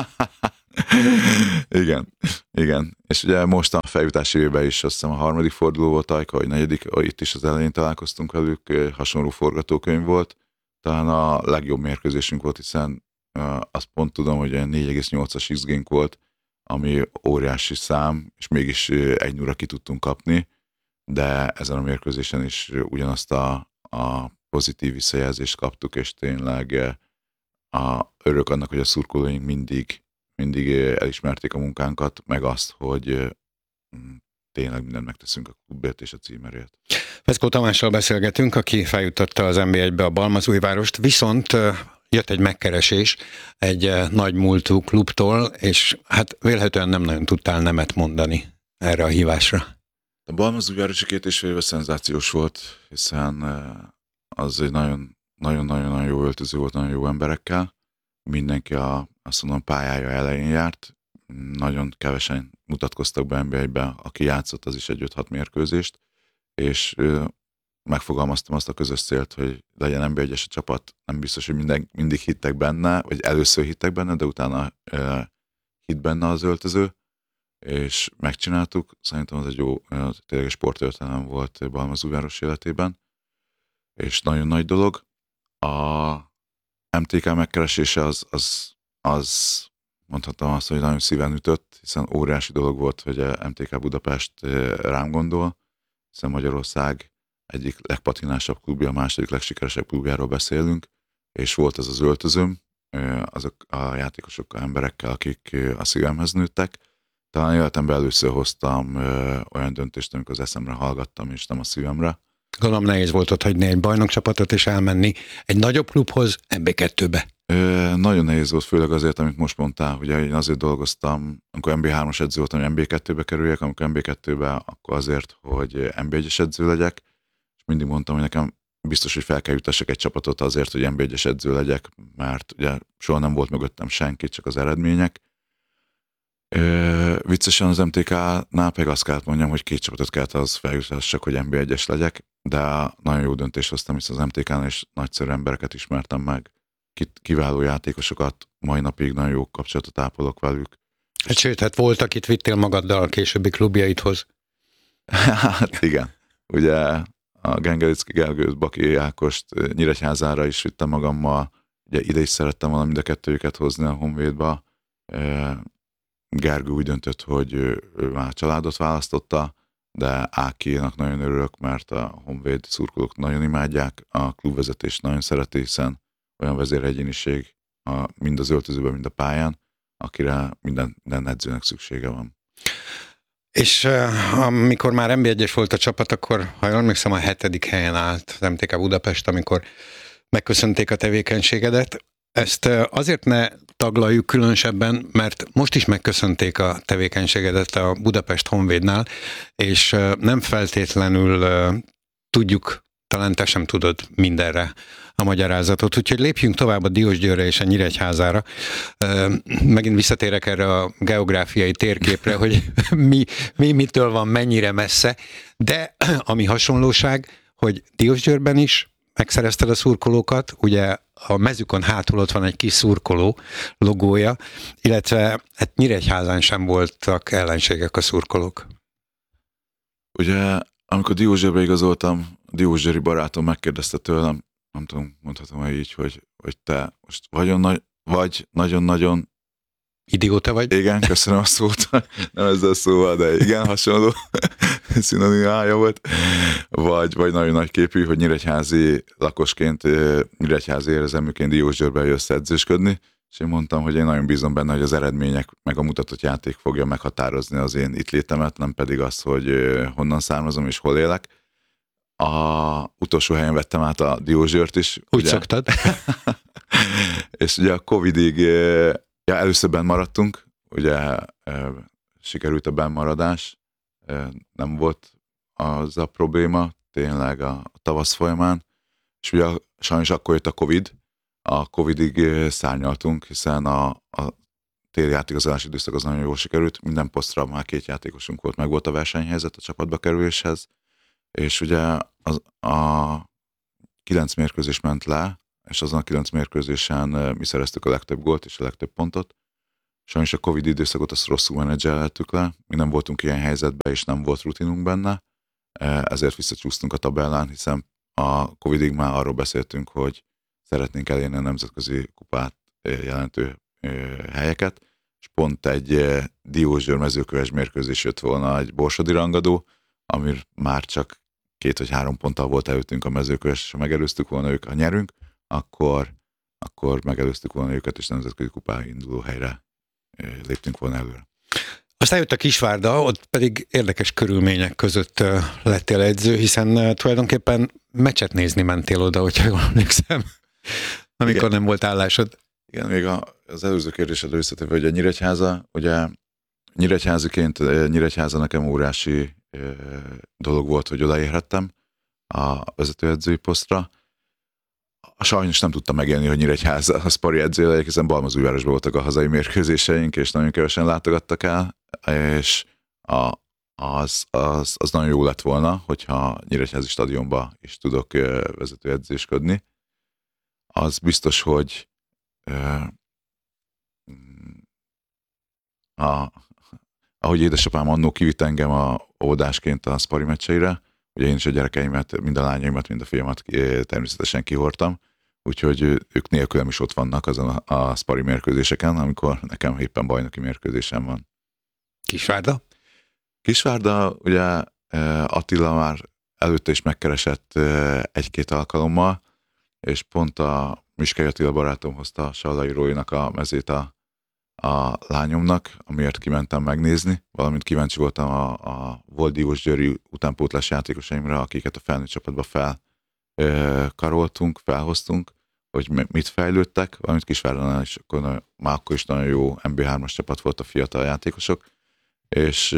Igen. És ugye most a feljutási évben is azt hiszem a 3. forduló volt Ajka, vagy 4. Itt is az elején találkoztunk velük, hasonló forgatókönyv volt. Talán a legjobb mérkőzésünk volt, hiszen azt pont tudom, hogy 4,8-as XG-nk volt, ami óriási szám, és mégis 1-0-ra ki tudtunk kapni, de ezen a mérkőzésen is ugyanazt a pozitív visszajelzést kaptuk, és tényleg örülök annak, hogy a szurkolóink mindig elismerték a munkánkat, meg azt, hogy tényleg mindent megteszünk a klubért és a címerért. Veszkó Tamással beszélgetünk, aki feljuttatta az NB1-be a Balmazújvárost, viszont jött egy megkeresés egy nagy múltú klubtól, és hát vélhetően nem nagyon tudtál nemet mondani erre a hívásra. A Balmazújvárosi 2,5 éve szenzációs volt, hiszen az egy nagyon-nagyon jó öltöző volt, nagyon jó emberekkel. Mindenki azt mondom, pályája elején járt. Nagyon kevesen mutatkoztak be NB1-be, aki játszott, az is egy 5-6 mérkőzést, és megfogalmaztam azt a közös célt, hogy legyen NB1-es a csapat. Nem biztos, hogy mindig hittek benne, vagy először hittek benne, de utána hitt benne az öltöző, és megcsináltuk. Szerintem az egy jó, tényleg sporttörténelem volt Balmazújváros életében, és nagyon nagy dolog. A MTK megkeresése az mondhatom azt, hogy nagyon szíven ütött, hiszen óriási dolog volt, hogy a MTK Budapest rám gondol, hiszen Magyarország egyik legpatinásabb klubja, a második legsikeresebb klubjáról beszélünk, és volt ez az öltözőm, azok a játékosokkal, emberekkel, akik a szívemhez nőttek. Talán életemben először hoztam olyan döntést, amikor az eszemre hallgattam, és nem a szívemre. Gondolom nehéz volt ott hagyni egy bajnokcsapatot és elmenni egy nagyobb klubhoz, NB2-be. Nagyon nehéz volt, főleg azért, amit most mondtál, ugye én azért dolgoztam, amikor NB3-as edző voltam, hogy NB2-be kerüljek, amikor NB2-be, akkor azért, hogy NB1-es edző legyek, és mindig mondtam, hogy nekem biztos, hogy fel kell jutassak egy csapatot azért, hogy NB1-es edző legyek, mert ugye soha nem volt mögöttem senki, csak az eredmények. Viccesen az MTK-nál pedig azt kellett mondjam, hogy 2 csapatot kellett az feljutassak, hogy NB1-es legyek, de nagyon jó döntést hoztam, hisz az MTK-nál is nagyszerű embereket ismertem meg, kiváló játékosokat, mai napig nagyon jó kapcsolatot ápolok velük. Hát sőt, hát volt, akit vittél magaddal a későbbi klubjaidhoz. Hát igen. Ugye a Gengericki Gergőt, Baki Ákost Nyíregyházára is vittem magammal, ugye ide is szerettem volna mind a kettőjüket hozni a Honvédba. Gergő úgy döntött, hogy ő már a családot választotta, de Ákinak nagyon örülök, mert a Honvéd szurkolók nagyon imádják, a klubvezetés nagyon szereti, hiszen olyan vezéregyéniség mind az öltözőben, mind a pályán, akire minden edzőnek szüksége van. És amikor már NB1-es volt a csapat, akkor, ha jól emlékszem, a 7. helyen állt az MTK Budapest, amikor megköszönték a tevékenységedet. Ezt azért ne taglaljuk különösebben, mert most is megköszönték a tevékenységedet a Budapest Honvédnál, és nem feltétlenül tudjuk, talán te sem tudod mindenre a magyarázatot. Úgyhogy lépjünk tovább a Diósgyőrre és a Nyíregyházára. Megint visszatérek erre a geográfiai térképre, hogy mitől van mennyire messze, de ami hasonlóság, hogy Diósgyőrben is megszerezted a szurkolókat, ugye a mezükön hátul ott van egy kis szurkoló logója, illetve hát Nyíregyházán sem voltak ellenségek a szurkolók. Ugye, amikor Diósgyőrbe igazoltam, a diósgyőri barátom megkérdezte tőlem, nem tudom, mondhatom-e így, hogy te most vagy nagyon-nagyon idióta vagy? Igen, köszönöm a szót, nem ezzel a szóval, de igen, hasonló szinonimája volt. Vagy nagyon nagy képű, hogy nyíregyházi lakosként, nyíregyházi érzelműként Diósgyőrbe jössz edzősködni, és én mondtam, hogy én nagyon bízom benne, hogy az eredmények meg a mutatott játék fogja meghatározni az én itt létemet, nem pedig az, hogy honnan származom és hol élek. A utolsó helyen vettem át a Diósgyőrt is. Úgy ugye? szoktad. És ugye a Covidig először benn maradtunk, ugye sikerült a bennmaradás, nem volt az a probléma, tényleg a tavasz folyamán, és ugye sajnos akkor jött a Covid, a Covidig szárnyaltunk, hiszen a téli játékozási időszak az nagyon jól sikerült, minden posztra már 2 játékosunk volt, meg volt a versenyhelyzet a csapatba kerüléshez, és ugye a 9 mérkőzés ment le, és azon a 9 mérkőzésen mi szereztük a legtöbb gólt és a legtöbb pontot. Sajnos a Covid időszakot azt rosszul menedzseltük le, mi nem voltunk ilyen helyzetben, és nem volt rutinunk benne, ezért visszacsúsztunk a tabellán, hiszen a Covidig már arról beszéltünk, hogy szeretnénk elérni a nemzetközi kupát jelentő helyeket, és pont egy Diósgyőr mezőköves mérkőzés jött volna egy borsodi rangadó, ami már csak 2 vagy 3 ponttal volt előttünk a mezőköves, és ha megelőztük volna ők, ha nyerünk, akkor megelőztük volna őket, és nemzetközi kupára induló helyre léptünk volna előre. Aztán jött a Kisvárda, ott pedig érdekes körülmények között lettél edző, hiszen tulajdonképpen meccset nézni mentél oda, hogyha jól emlékszem, amikor igen. Nem volt állásod. Igen, még az előző kérdésedre visszatérve, hogy a Nyíregyháza, ugye Nyíregyháza nekem óriási dolog volt, hogy odaérhettem a vezetőedzői posztra. Sajnos nem tudtam megélni, hogy Nyíregyháza a szpari edző legyek, hiszen Balmazújvárosban voltak a hazai mérkőzéseink, és nagyon kevesen látogattak el, és az nagyon jó lett volna, hogyha Nyíregyházi stadionba is tudok vezetőedzésködni. Az biztos, hogy ahogy édesapám annó kivitt engem a óvodásként a szpari meccseire, ugye én is a gyerekeimet, mind a lányaimat, mind a fiamat természetesen kihordtam, úgyhogy ők nélkülem is ott vannak azon a szpari mérkőzéseken, amikor nekem éppen bajnoki mérkőzésem van. Kisvárda? Kisvárda, ugye Attila már előtte is megkeresett 1-2 alkalommal, és pont a Miskely Attila barátom hozta a Sallai Róinak a mezét a lányomnak, amiért kimentem megnézni, valamint kíváncsi voltam a volt Diósgyőri utánpótlás játékosaimra, akiket a felnőtt csapatba felkaroltunk, felhoztunk, hogy mit fejlődtek, valamint Kisvárdánál is már akkor is nagyon jó MB3-as csapat volt a fiatal játékosok, és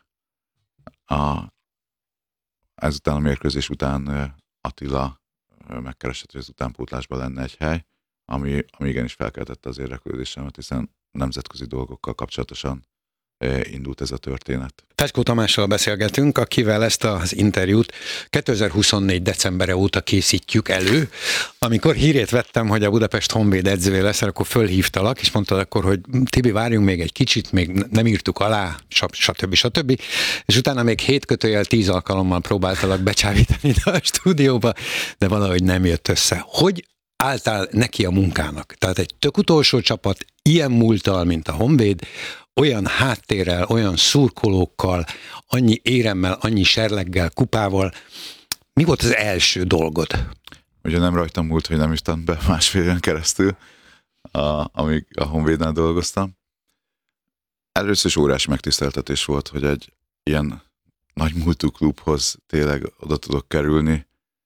ezután a mérkőzés után Attila megkeresett, hogy az utánpótlásban lenne egy hely, ami igenis felkeltette az érdeklődésemet, hiszen nemzetközi dolgokkal kapcsolatosan indult ez a történet. Fecskó Tamással beszélgetünk, akivel ezt az interjút 2024. decembere óta készítjük elő. Amikor hírét vettem, hogy a Budapest Honvéd edzője lesz, akkor fölhívtalak, és mondtad akkor, hogy Tibi, várjunk még egy kicsit, még nem írtuk alá, stb. És utána még 7/10 alkalommal próbáltalak becsábítani ide a stúdióba, de valahogy nem jött össze. Hogy álltál neki a munkának? Tehát egy tök utolsó csapat, ilyen múlttal, mint a Honvéd, olyan háttérrel, olyan szurkolókkal, annyi éremmel, annyi serleggel, kupával. Mi volt az első dolgod? Ugye nem rajtam múlt, hogy nem írtam be 1,5 éven keresztül, amíg a Honvédnál dolgoztam. Először is óriási megtiszteltetés volt, hogy egy ilyen nagy múltú klubhoz tényleg oda tudok kerülni.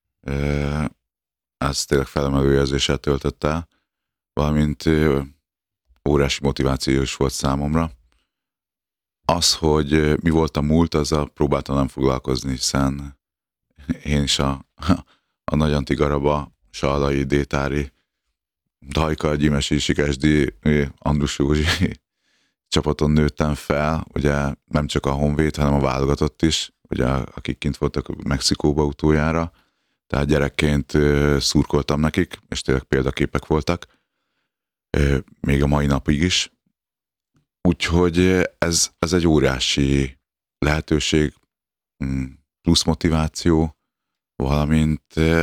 Ez tényleg felemelő érzéssel töltött el, valamint óriási motiváció is volt számomra. Az, hogy mi volt a múlt, azzal próbáltam nem foglalkozni, hiszen én is a Nagy Antigaraba, Sallai, Détári, Dajka, Gyimesi, Sikesdi, Andrus Józsi csapaton nőttem fel, ugye nem csak a Honvéd, hanem a válogatott is, ugye akik kint voltak Mexikóba utoljára, tehát gyerekként szurkoltam nekik, és tényleg példaképek voltak, még a mai napig is. Úgyhogy ez egy óriási lehetőség, plusz motiváció, valamint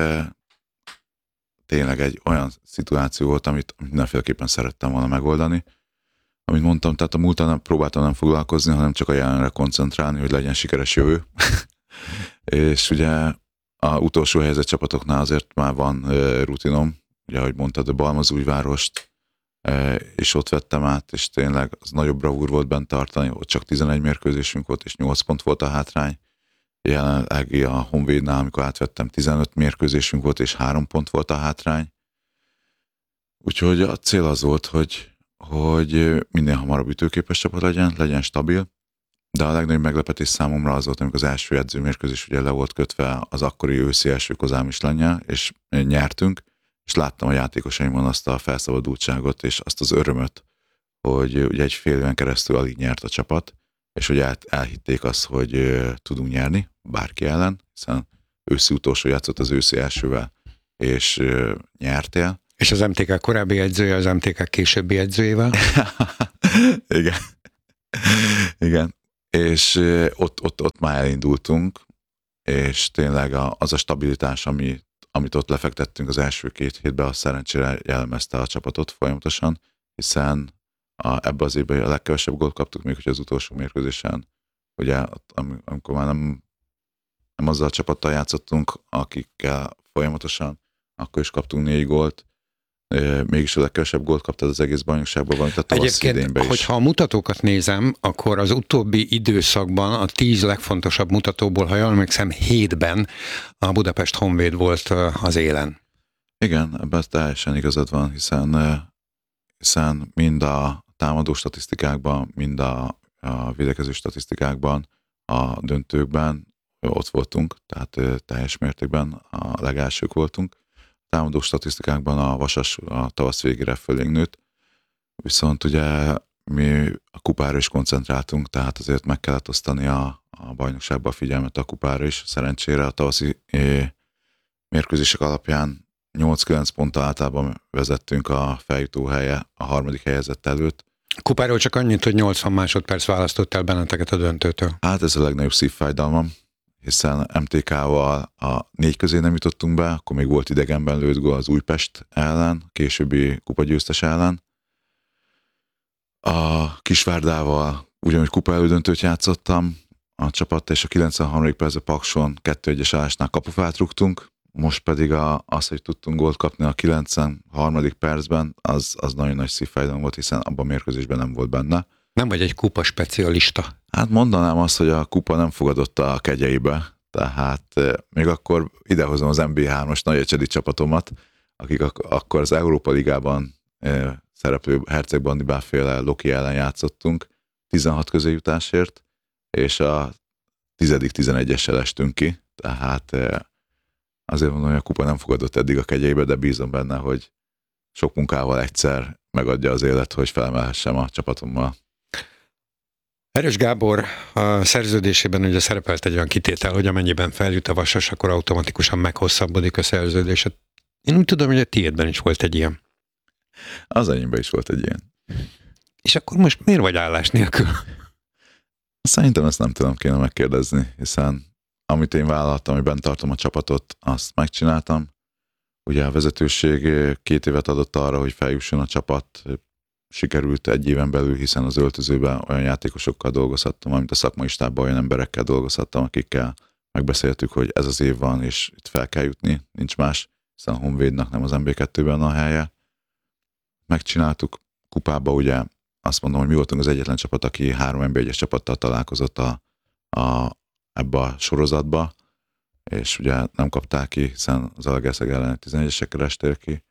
tényleg egy olyan szituáció volt, amit mindenféleképpen szerettem volna megoldani. Amit mondtam, tehát a múltan próbáltam nem foglalkozni, hanem csak a jelenre koncentrálni, hogy legyen sikeres jövő. És ugye a utolsó helyzet csapatoknál azért már van rutinom, ugye ahogy mondtad, a Balmazújvárost, és ott vettem át, és tényleg az nagyobb bravúr volt bent tartani, ott csak 11 mérkőzésünk volt, és 8 pont volt a hátrány. Jelenleg a Honvédnál, amikor átvettem, 15 mérkőzésünk volt, és 3 pont volt a hátrány. Úgyhogy a cél az volt, hogy hogy minél hamarabb ütőképes csapat legyen stabil, de a legnagyobb meglepetés számomra az volt, amikor az első edzőmérkőzés ugye le volt kötve az akkori őszi első Kozám Islannyal, és nyertünk, és láttam a játékosaimon azt a felszabadultságot, és azt az örömöt, hogy ugye egy fél éven keresztül alig nyert a csapat, és hogy elhitték azt, hogy tudunk nyerni bárki ellen, hiszen őszi utolsó játszott az őszi elsővel, és nyertél. És az MTK korábbi edzője az MTK későbbi edzőjével? Igen. Igen. És ott már elindultunk, és tényleg az a stabilitás, amit ott lefektettünk az első 2 hétben, az szerencsére jellemezte a csapatot folyamatosan, hiszen ebben az évben a legkevesebb gólt kaptuk, még hogy az utolsó mérkőzésen, ugye, amikor már nem azzal a csapattal játszottunk, akikkel folyamatosan, akkor is kaptunk 4 gólt, mégis a legkevesebb gólt kaptad az egész bajnokságban, valamint a tavasz idényben is. Hogyha a mutatókat nézem, akkor az utóbbi időszakban a 10 legfontosabb mutatóból, ha jól emlékszem, 7-ben a Budapest Honvéd volt az élen. Igen, ebben teljesen igazad van, hiszen mind a támadó statisztikákban, mind a védekező statisztikákban, a döntőkben ott voltunk, tehát teljes mértékben a legelsők voltunk. A támadó statisztikákban a Vasas a tavasz végére fölénk nőtt, viszont ugye mi a kupára is koncentráltunk, tehát azért meg kellett osztani a bajnokságban a figyelmet a kupára is. Szerencsére a tavaszi mérkőzések alapján 8-9 ponttal általában vezettünk a feljutó helye a harmadik helyezett előtt. Kupáról csak annyit, hogy 80 másodperc választott el benneteket a döntőtől. Hát ez a legnagyobb szívfájdalmam, hiszen MTK-val a 4 közé nem jutottunk be, akkor még volt idegenben lőtt gól az Újpest ellen, későbbi kupagyőztes ellen. A Kisvárdával ugyanúgy kupa elődöntőt játszottam, a csapat és a 93. percben Pakson 2-1-es állásnál kapufát rúgtunk, most pedig az, hogy tudtunk gólt kapni a 93. percben, az nagyon nagy szívfájdalom volt, hiszen abban a mérkőzésben nem volt benne. Nem vagy egy kupa specialista. Hát mondanám azt, hogy a kupa nem fogadott a kegyeibe, tehát még akkor idehozom az MB3-as nagyecsedi csapatomat, akik akkor az Európa Ligában szereplő Herceg-Bandibáfféle Loki ellen játszottunk 16 közéjutásért, és a 10.-11-essel estünk ki, tehát azért mondom, hogy a kupa nem fogadott eddig a kegyeibe, de bízom benne, hogy sok munkával egyszer megadja az élet, hogy felemelhessem a csapatommal. Erős Gábor a szerződésében ugye szerepelt egy olyan kitétel, hogy amennyiben feljut a Vasas, akkor automatikusan meghosszabbodik a szerződés. Én úgy tudom, hogy a tiédben is volt egy ilyen. Az enyémben is volt egy ilyen. És akkor most miért vagy állás nélkül? Szerintem ezt nem tudom, kéne megkérdezni, hiszen amit én vállaltam, hogy bent tartom a csapatot, azt megcsináltam. Ugye a vezetőség 2 évet adott arra, hogy feljusson a csapat, sikerült 1 éven belül, hiszen az öltözőben olyan játékosokkal dolgozhattam, amint a szakmai stábban olyan emberekkel dolgozhattam, akikkel megbeszéltük, hogy ez az év van, és itt fel kell jutni, nincs más, hiszen a Honvédnak nem az MB2-ben a helye. Megcsináltuk kupába, ugye azt mondom, hogy mi voltunk az egyetlen csapat, aki 3 NB1-es csapattal találkozott ebbe a sorozatba, és ugye nem kapták ki, hiszen az Zalaegerszeg ellen 11-esekkel estél ki.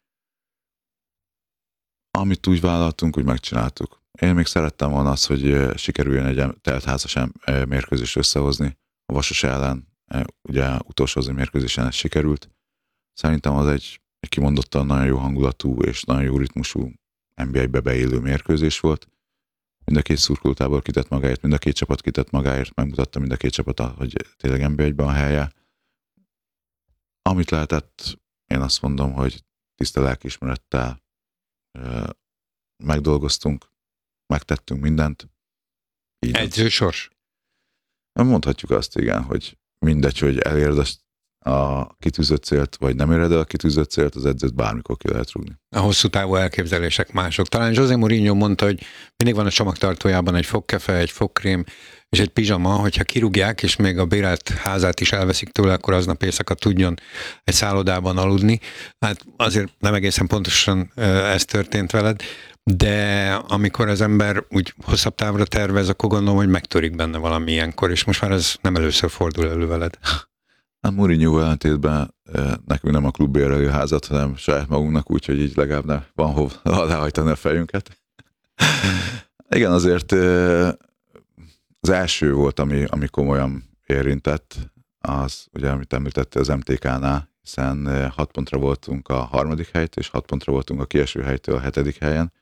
Amit úgy vállaltunk, úgy megcsináltuk. Én még szerettem volna azt, hogy sikerüljön egy teltházas mérkőzést összehozni. A Vasas ellen, ugye utolsó mérkőzésen ez sikerült. Szerintem az egy kimondottan nagyon jó hangulatú és nagyon jó ritmusú NB1-be beillő mérkőzés volt. Mind a 2 szurkolótábor kitett magáért, mind a 2 csapat kitett magáért, megmutatta mind a 2 csapat, hogy tényleg NB1-ben a helye. Amit lehetett, én azt mondom, hogy tiszta lelkiismerettel megdolgoztunk, megtettünk mindent. Edzősors? Mondhatjuk azt, igen, hogy mindegy, hogy elérd a kitűzött célt, vagy nem éred el a kitűzött célt, az edzőt bármikor ki lehet rúgni. A hosszú távú elképzelések mások. Talán José Mourinho mondta, hogy mindig van a csomagtartójában egy fogkefe, egy fogkrém és egy pizsama, hogyha kirúgják, és még a bérelt házát is elveszik tőle, akkor aznap éjszaka tudjon egy szállodában aludni. Hát azért nem egészen pontosan ez történt veled, de amikor az ember úgy hosszabb távra tervez, akkor gondolom, hogy megtörik benne valami ilyenkor, és most már ez nem először fordul elő veled. A Mourinho ellentétben nekünk nem a klub bérelő házat, hanem saját magunknak, úgyhogy így legalább van hova lehajtani a fejünket. Igen, azért az első volt, ami komolyan érintett, az ugye, amit említette az MTK-nál, hiszen 6 pontra voltunk a 3. helytől, és 6 pontra voltunk a kieső helytől a 7. helyen.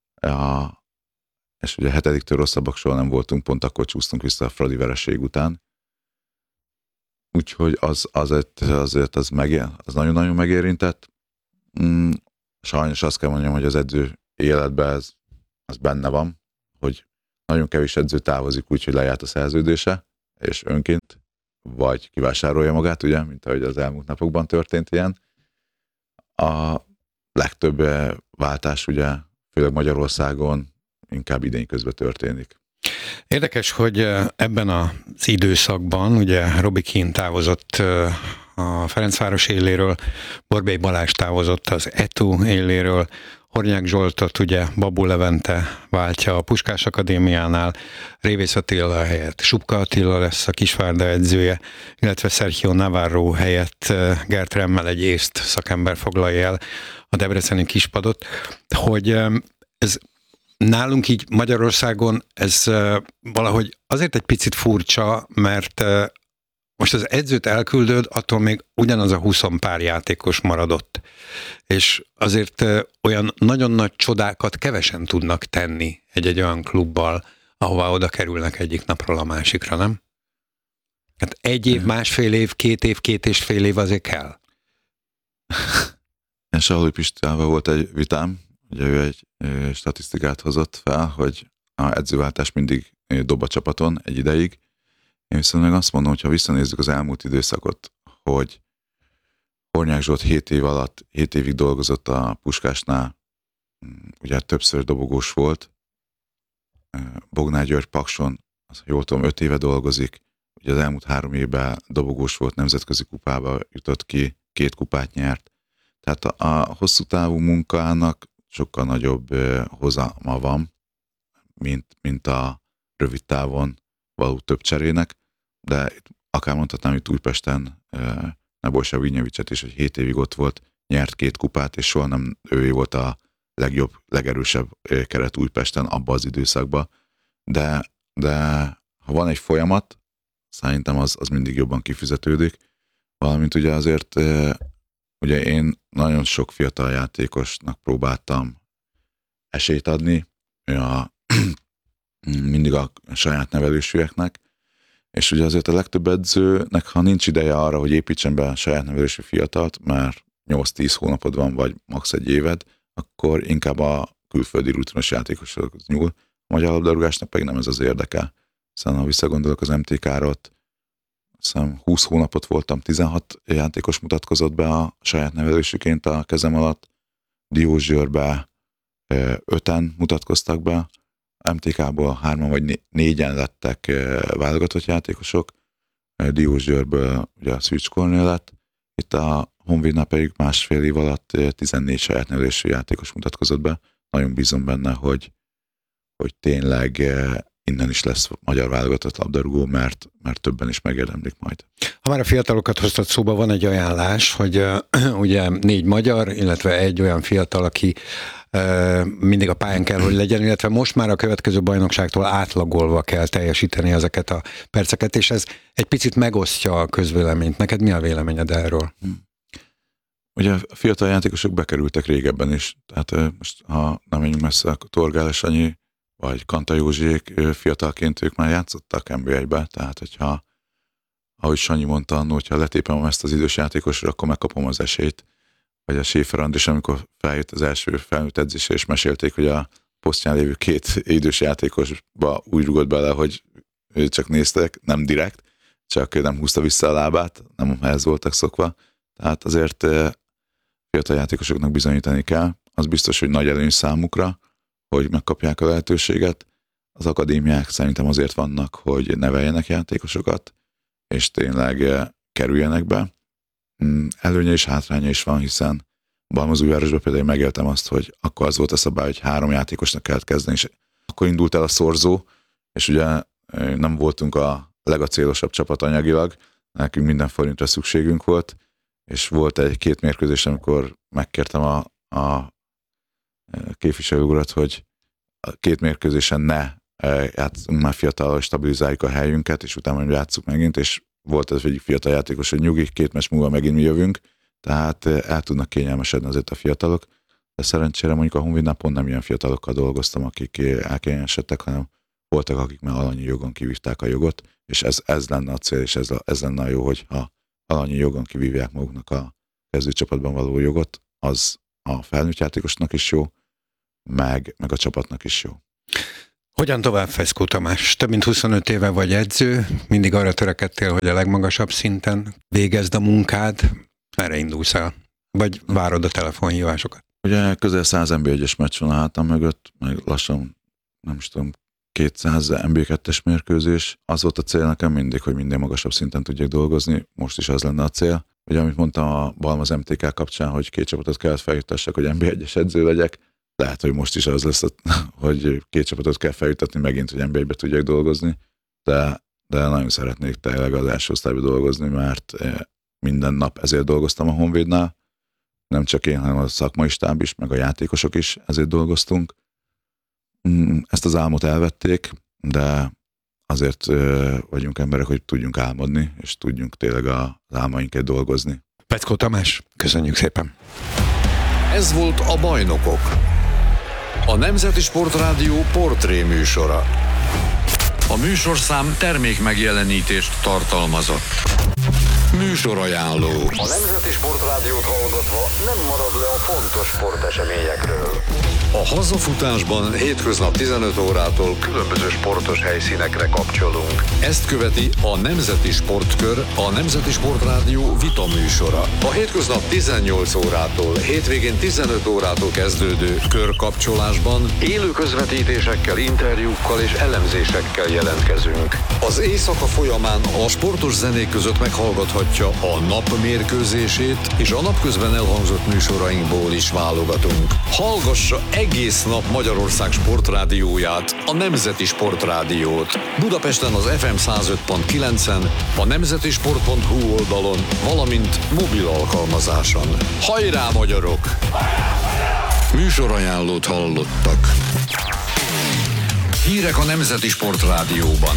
És ugye a 7-től rosszabbak soha nem voltunk, pont akkor csúsztunk vissza a Fradi vereség után. Úgyhogy azért az nagyon-nagyon megérintett. Sajnos azt kell mondjam, hogy az edző életben az benne van, hogy nagyon kevés edző távozik úgy, hogy lejárt a szerződése, és önként vagy kivásárolja magát, ugye, mint ahogy az elmúlt napokban történt ilyen. A legtöbb váltás, ugye, főleg Magyarországon inkább idény közben történik. Érdekes, hogy ebben az időszakban, ugye Robi Kín távozott a Ferencváros éléről, Borbély Balázs távozott az ETU éléről, Hornyák Zsoltot ugye Babó Levente váltja a Puskás Akadémiánál, Révész Attila helyett Subka Attila lesz a Kisvárda edzője, illetve Sergio Navarro helyett Gert Remmel egy észt szakember foglalja el a debreceni kispadot, hogy ez nálunk így Magyarországon ez valahogy azért egy picit furcsa, mert most az edzőt elküldöd, attól még ugyanaz a 20 pár játékos maradott. És azért olyan nagyon nagy csodákat kevesen tudnak tenni egy olyan klubbal, ahová oda kerülnek egyik napról a másikra, nem? Hát 1 év, 1,5 év, 2 év, 2,5 év azért kell. Sauli Pistával volt egy vitám, ugye ő egy statisztikát hozott fel, hogy a edzőváltás mindig dob a csapaton egy ideig. Én viszont meg azt mondom, hogy ha visszanézzük az elmúlt időszakot, hogy Hornyák Zsolt 7 évig dolgozott a Puskásnál, ugye többször dobogós volt, Bognár György Pakson, jól tudom, 5 éve dolgozik, ugye az elmúlt 3 évben dobogós volt, nemzetközi kupába jutott ki, 2 kupát nyert. Tehát a hosszú távú munkának sokkal nagyobb hozama van, mint a rövid távon való több cserének, de akár mondhatnám, hogy Újpesten Nebojsa Vinjevicset is, hogy 7 évig ott volt, nyert 2 kupát, és soha nem ő volt a legjobb, legerősebb keret Újpesten abban az időszakban, de ha van egy folyamat, szerintem az mindig jobban kifizetődik, valamint ugye azért ugye én nagyon sok fiatal játékosnak próbáltam esélyt adni, mindig a saját nevelésűeknek, és ugye azért a legtöbb edzőnek, ha nincs ideje arra, hogy építsen be a saját nevelésű fiatalt, mert 8-10 hónapod van, vagy max. 1 éved, akkor inkább a külföldi rutinos játékosokhoz nyúl. A magyar labdarúgásnak pedig nem ez az érdeke. Hiszen ha visszagondolok az MTK-ra, hiszem 20 hónapot voltam, 16 játékos mutatkozott be a saját nevelésüként a kezem alatt, Diósgyőrbe 5-en mutatkoztak be, MTK-ból 3-an vagy 4-en lettek válogatott játékosok, Diósgyőrből ugye a Szűcs Kornél lett, itt a Honvédnál pedig 1,5 év alatt 14 saját nevelésű játékos mutatkozott be. Nagyon bízom benne, hogy tényleg innen is lesz magyar válogatott labdarúgó, mert többen is megérdemlik majd. Ha már a fiatalokat hoztad szóba, van egy ajánlás, hogy ugye 4 magyar, illetve egy olyan fiatal, aki mindig a pályán kell, hogy legyen, illetve most már a következő bajnokságtól átlagolva kell teljesíteni ezeket a perceket, és ez egy picit megosztja a közvéleményt. Neked mi a véleményed erről? Ugye a fiatal játékosok bekerültek régebben is, tehát most ha nem menjünk messze, Torgál Sanyi vagy Kanta Józsiék fiatalként ők már játszottak NBA-be, tehát hogyha, ahogy Sanyi mondta annól, hogyha letépem ezt az idős játékosra, akkor megkapom az esélyt. Vagy a Schäfer Andris, amikor feljött az első felnőtt edzésre, és mesélték, hogy a posztján lévő 2 idős játékosba úgy rugott bele, hogy csak néztek, nem direkt, csak nem húzta vissza a lábát, nem ehhez voltak szokva. Tehát azért fiatal játékosoknak bizonyítani kell. Az biztos, hogy nagy előny számukra, hogy megkapják a lehetőséget. Az akadémiák szerintem azért vannak, hogy neveljenek játékosokat, és tényleg kerüljenek be. Előnye és hátránya is van, hiszen Balmazújvárosban például megéltem azt, hogy akkor az volt a szabály, hogy 3 játékosnak kellett kezdeni, és akkor indult el a szorzó, és ugye nem voltunk a legacélosabb csapat anyagilag, nekünk minden forintra szükségünk volt, és volt 2 mérkőzés, amikor megkértem a képviselő urat, hogy a 2 mérkőzésen ne játszunk már fiatalra, stabilizáljuk a helyünket, és utána játsszuk megint, és volt ez egyik fiatal játékos, hogy nyugi, 2 meccs múlva megint mi jövünk, tehát el tudnak kényelmesedni azért a fiatalok, de szerencsére mondjuk a Honvédnál pont nem ilyen fiatalokkal dolgoztam, akik elkényelmesedtek, hanem voltak, akik már alanyi jogon kivívták a jogot, és ez lenne a cél, és ez lenne a jó, hogy ha alanyi jogon kivívják maguknak a kezdőcsapatban való jogot, az a felnőtt játékosnak is jó, meg a csapatnak is jó. Hogyan tovább, Feszkó Tamás? Több mint 25 éve vagy edző, mindig arra törekedtél, hogy a legmagasabb szinten végezd a munkád. Merre indulsz el? Vagy várod a telefonhívásokat? Ugye közel 100 NB1-es meccs van a hátam mögött, meg lassan, nem is tudom, 200 NB2-es mérkőzés. Az volt a cél nekem mindig, hogy minden magasabb szinten tudjak dolgozni, most is az lenne a cél. Ugye, amit mondtam a Balmaz MTK kapcsán, hogy 2 csapatot kellett feljutassak, hogy NB1-es edző legyek, lehet, hogy most is az lesz, hogy 2 csapatot kell feljutatni megint, hogy NB1-be tudjak dolgozni, de nagyon szeretnék tényleg az első osztályba dolgozni, mert minden nap ezért dolgoztam a Honvédnál, nem csak én, hanem a szakmai stáb is, meg a játékosok is ezért dolgoztunk. Ezt az álmot elvették, de azért vagyunk emberek, hogy tudjunk álmodni, és tudjunk tényleg az álmainkat dolgozni. Feszkó Tamás, köszönjük szépen! Ez volt a Bajnokok, a Nemzeti Sportrádió portré műsora. A műsorszám termékmegjelenítést tartalmazott. Műsorajánló. A Nemzeti Sportrádiót hallgatva nem marad le a fontos sporteseményekről. A hazafutásban hétköznap 15 órától különböző sportos helyszínekre kapcsolunk. Ezt követi a Nemzeti Sportkör, a Nemzeti Sportrádió vita műsora. A hétköznap 18 órától, hétvégén 15 órától kezdődő körkapcsolásban élő közvetítésekkel, interjúkkal és elemzésekkel jelentkezünk. Az éjszaka folyamán a sportos zenék között meghallgathatja a nap mérkőzését, és a napközben elhangzott műsorainkból is válogatunk. Hallgassa egész nap Magyarország sportrádióját, a Nemzeti Sportrádiót. Budapesten az FM 105.9-en, a nemzetisport.hu oldalon, valamint mobil alkalmazáson. Hajrá, magyarok! Műsorajánlót hallottak. Hírek a Nemzeti Sportrádióban.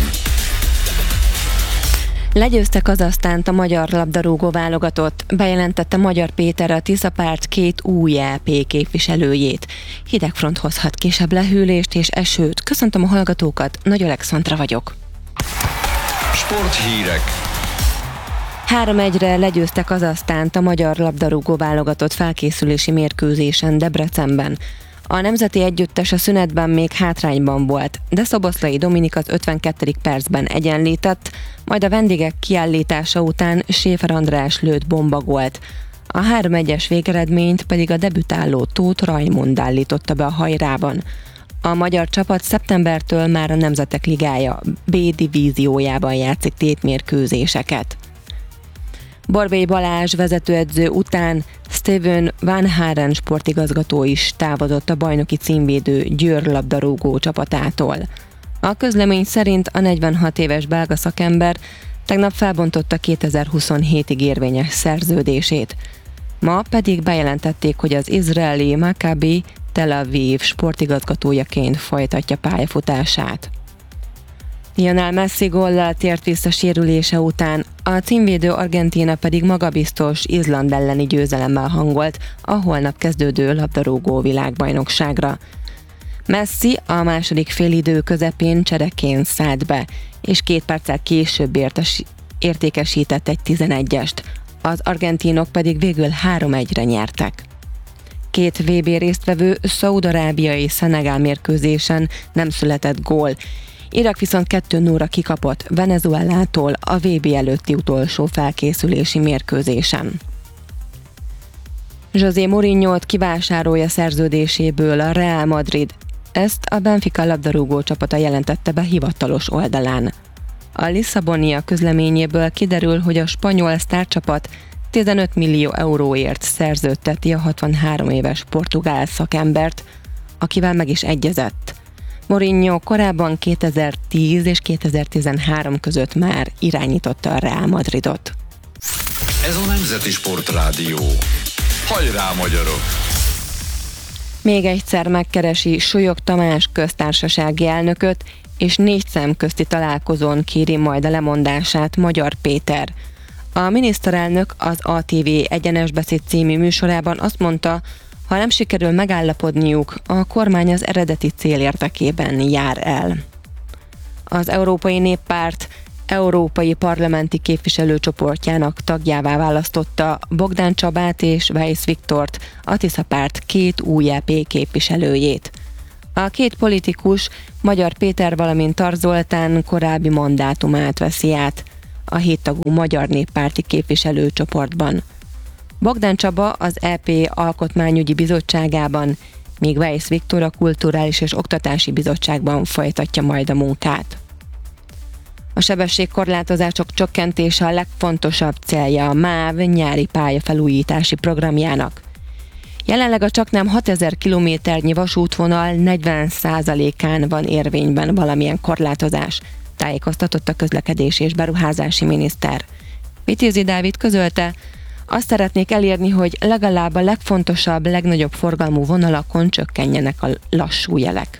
Legyőzte Kazahsztánt a magyar labdarúgó válogatott, bejelentette Magyar Péter a Tiszapárt 2 új EP képviselőjét. Hidegfront hozhat kisebb lehűlést és esőt. Köszöntöm a hallgatókat, Nagy Alexandra vagyok. Sporthírek. 3-1-re legyőzte Kazahsztánt a magyar labdarúgó válogatott felkészülési mérkőzésen Debrecenben. A nemzeti együttes a szünetben még hátrányban volt, de Szoboszlai Dominik az 52. percben egyenlített, majd a vendégek kiállítása után Séfer András lőtt bombagolt. A 3-1-es végeredményt pedig a debütáló Tóth Rajmund állította be a hajrában. A magyar csapat szeptembertől már a Nemzetek Ligája B divíziójában játszik tétmérkőzéseket. Borbély Balázs vezetőedző után Steven Van Haren sportigazgató is távozott a bajnoki címvédő Győr labdarúgó csapatától. A közlemény szerint a 46 éves belga szakember tegnap felbontotta 2027-ig érvényes szerződését. Ma pedig bejelentették, hogy az izraeli Maccabi Tel Aviv sportigazgatójaként folytatja pályafutását. Lionel Messi góllal tért vissza sérülése után, a címvédő Argentína pedig magabiztos Izland elleni győzelemmel hangolt a holnap kezdődő labdarúgó világbajnokságra. Messi a második félidő közepén csereként szállt be, és 2 perccel később értékesített egy 11-est. Az argentinok pedig végül 3-1-re nyertek. 2 VB résztvevő Szaúd-Arábia és Szenegál mérkőzésen nem született gól. Irak viszont 2-0-ra kikapott Venezuelától a VB előtti utolsó felkészülési mérkőzésen. José Mourinho-t kivásárolja szerződéséből a Real Madrid. Ezt a Benfica labdarúgó csapata jelentette be hivatalos oldalán. A Lisszaboni közleményéből kiderül, hogy a spanyol sztárcsapat 15 millió euróért szerződteti a 63 éves portugál szakembert, akivel meg is egyezett. Mourinho korábban 2010 és 2013 között már irányította a Real Madridot. Ez a Nemzeti Sportrádió. Hajrá, magyarok! Még egyszer megkeresi Súlyog Tamás köztársasági elnököt, és 4 szemközti találkozón kéri majd a lemondását Magyar Péter. A miniszterelnök az ATV Egyenes Beszéd című műsorában azt mondta, ha nem sikerül megállapodniuk, a kormány az eredeti cél érdekében jár el. Az Európai Néppárt európai parlamenti képviselőcsoportjának tagjává választotta Bogdán Csabát és Weisz Viktort, a Tisza párt 2 új EP képviselőjét. A 2 politikus, Magyar Péter, valamint Tar Zoltán korábbi mandátumát veszi át a 7 tagú Magyar Néppárti képviselőcsoportban. Bogdán Csaba az EP Alkotmányügyi Bizottságában, míg Weisz Viktor a Kulturális és Oktatási Bizottságban folytatja majd a munkát. A sebességkorlátozások csökkentése a legfontosabb célja a MÁV nyári pályafelújítási programjának. Jelenleg a csaknem 6000 kilométernyi vasútvonal 40%-án van érvényben valamilyen korlátozás, tájékoztatott a közlekedési és beruházási miniszter. Vitézi Dávid közölte, azt szeretnék elérni, hogy legalább a legfontosabb, legnagyobb forgalmú vonalakon csökkenjenek a lassú jelek.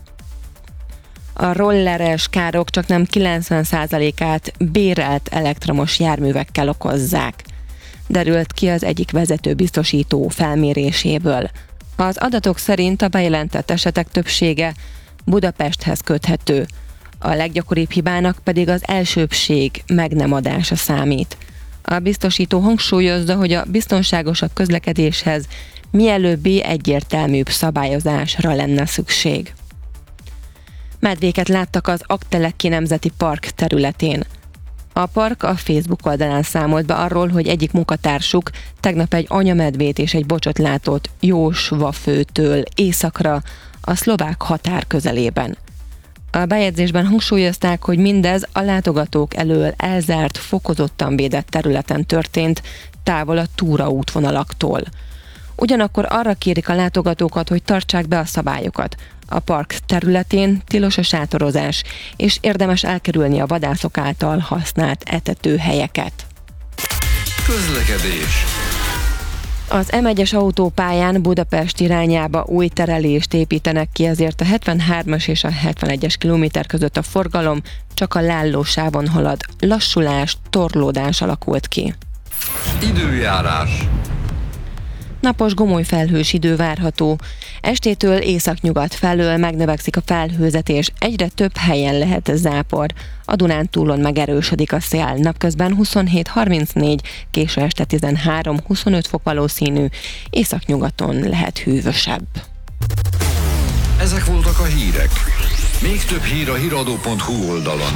A rolleres károk csaknem 90%-át bérelt elektromos járművekkel okozzák, derült ki az egyik vezető biztosító felméréséből. Az adatok szerint a bejelentett esetek többsége Budapesthez köthető, a leggyakoribb hibának pedig az elsőbbség meg nem adása számít. A biztosító hangsúlyozza, hogy a biztonságosabb közlekedéshez mielőbbi egyértelműbb szabályozásra lenne szükség. Medvéket láttak az Aggteleki Nemzeti Park területén. A park a Facebook oldalán számolt be arról, hogy egyik munkatársuk tegnap egy anyamedvét és egy bocsot látott Jósvafőtől északra a szlovák határ közelében. A bejegyzésben hangsúlyozták, hogy mindez a látogatók elől elzárt, fokozottan védett területen történt, távol a túraútvonalaktól. Ugyanakkor arra kérik a látogatókat, hogy tartsák be a szabályokat. A park területén tilos a sátorozás, és érdemes elkerülni a vadászok által használt etetőhelyeket. Közlekedés. Az M1-es autópályán Budapest irányába új terelést építenek ki, ezért a 73-as és a 71-es kilométer között a forgalom csak a Lálló-sávon halad. Lassulás, torlódás alakult ki. Időjárás. Napos gomolyfelhős idő várható. Estétől északnyugat felől megnövekszik a felhőzet, és egyre több helyen lehet zápor. A Dunántúlon megerősödik a szél. Napközben 27-34, késő este 13-25 fok valószínű, északnyugaton lehet hűvösebb. Ezek voltak a hírek. Még több hír a hiradó.hu oldalon.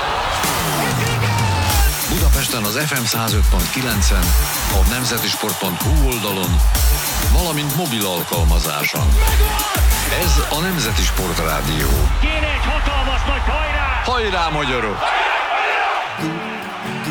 Budapesten az FM 105.9-en, a nemzetisport.hu oldalon, valamint mobil alkalmazáson. Ez a Nemzeti Sport Rádió. Kéne egy hatalmas nagy hajrá! Hajrá, magyarok!